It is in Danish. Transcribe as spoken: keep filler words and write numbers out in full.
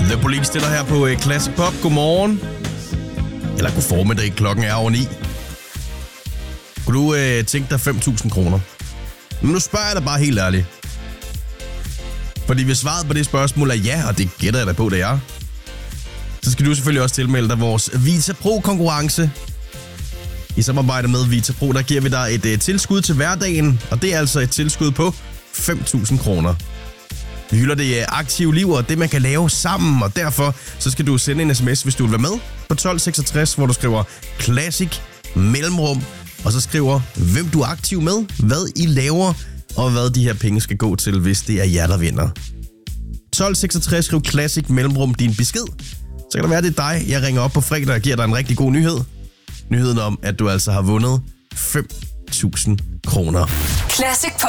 The Police stiller her på Classic Pop. Godmorgen. Eller god formiddag. Klokken er over ni. Kunne du øh, tænke dig fem tusind kroner? Men nu spørger jeg dig bare helt ærligt. Fordi hvis svaret på det spørgsmål er ja, og det gætter jeg da på, det er, så skal du selvfølgelig også tilmelde dig vores Vita Pro-konkurrence. I samarbejde med Vita Pro, der giver vi dig et øh, tilskud til hverdagen, og det er altså et tilskud på fem tusind kroner. Vi hylder det øh, aktive liv og det, man kan lave sammen, og derfor så skal du sende en sms, hvis du vil være med, på tolv seksogtres, hvor du skriver Classic mellemrum, og så skriver, hvem du er aktiv med, hvad I laver, og hvad de her penge skal gå til, hvis det er jer, der vinder. tolv seksogtres, skriv Classic mellemrum din besked. Så kan det være, det er dig, jeg ringer op på fredag og giver dig en rigtig god nyhed. Nyheden om, at du altså har vundet fem tusind kroner. Classic Pop.